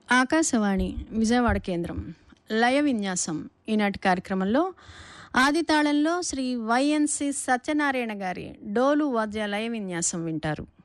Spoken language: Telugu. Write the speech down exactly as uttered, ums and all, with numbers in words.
ఆకాశవాణి విజయవాడ కేంద్రం లయ విన్యాసం ఈనాటి కార్యక్రమంలో ఆదితాళంలో శ్రీ వైఎన్సి సత్యనారాయణ గారి డోలు వాద్య లయ విన్యాసం వింటారు.